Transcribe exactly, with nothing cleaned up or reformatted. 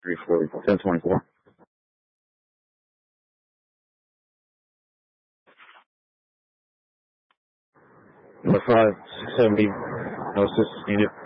three forty, ten twenty-four. Number five, six seventy, no assistance needed.